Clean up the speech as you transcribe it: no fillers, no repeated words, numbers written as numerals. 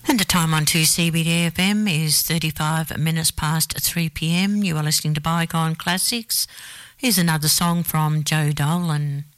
And the time on 2CBD FM is 35 minutes past 3 p.m. You are listening to Bygone Classics. Here's another song from Joe Dolan.